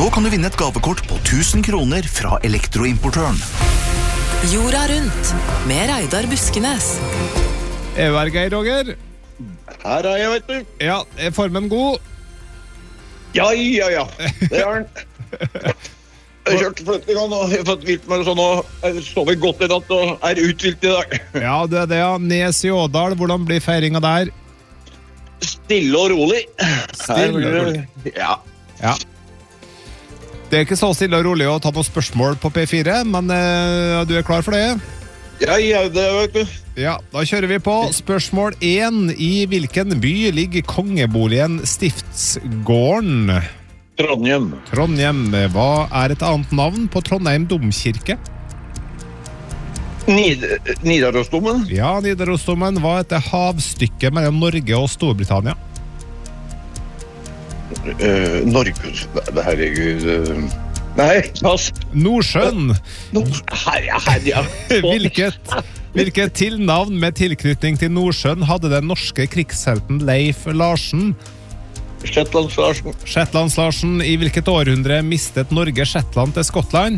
Nå kan du vinne et gavekort på 1000 kroner fra Elektroimportøren. Jorda rundt, med Reidar Buskenes. Er du her, Geir Roger? Her er jeg, vet du. Ja, er formen god? Ja, det er den. Jeg har kjørt flyttingene og har fått hvilt meg sånn, og jeg sover godt i natt og er uthvilt i dag. Ja, det er det, ja. Nes i Ådal, hvordan blir feiringen der? Stille og rolig. Stille og rolig. Ja. Ja. Det er ikke så stille og rolig å ta noen spørsmål på P4, men du er klar for det? Ja, det vet du. Ja, da kjører vi på. Spørsmål 1. I hvilken by ligger kongeboligen Stiftsgården? Trondheim. Trondheim. Hva er et annet navn på Trondheim domkirke? Nidarosdomen. Ja, Nidarosdomen. Hva er et havstykke mellom Norge og Storbritannia? Norge. Herregud. Nei, pass. Nordsjøen. Ja. Hvilket tilnavn med tilknytning til Nordsjøen hadde den norske krigshelten Leif Larsen? Shetlands-Larsen. Shetlands-Larsen. I hvilket århundre mistet Norge Shetland til Skottland?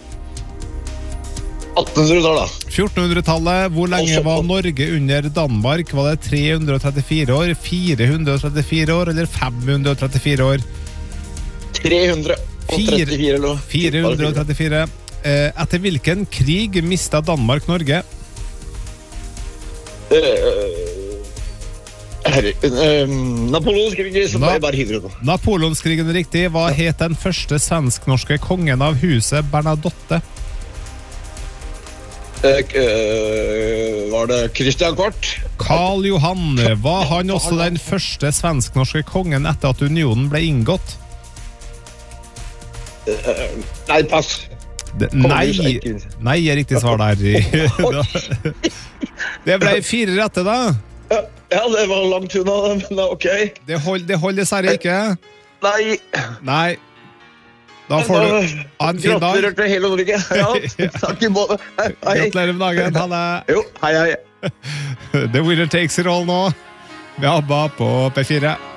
1800-tallet. 1400-tallet. Hvor lenge var Norge under Danmark? Var det 334 år, 434 år eller 534 år? 334 eller 434. Etter hvilken krig mistet Danmark Norge? Napoleonskrigen, som er bare hydro. Napoleonskrigen er riktig. Hva het den første svensk-norske kongen av huset Bernadotte? Var det Christian Kvart? Karl Johan. Var han også den første svensk-norske kongen etter at unionen ble inngått? Nei, pass. Nei er riktig svar der. Det ble 4 rette da. Ja, det var langt unna, men ok. Det holder dessverre ikke. Nei. Da får du ha en fin dag. Gratulerer til hele Norge. Ja, takk i måte. Gratulerer med dagen, ha det. Jo, hei. The winner takes it all nå. Med ABBA på P4.